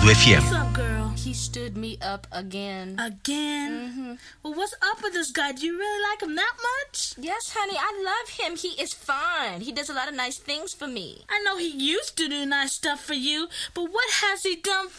Eldorado FM. What's up, girl? He stood me up again. Again? Well, what's up with this guy? Do you really like him that much? Yes, honey, I love him. He is fine. He does a lot of nice things for me. I know he used to do nice stuff for you, but what has he done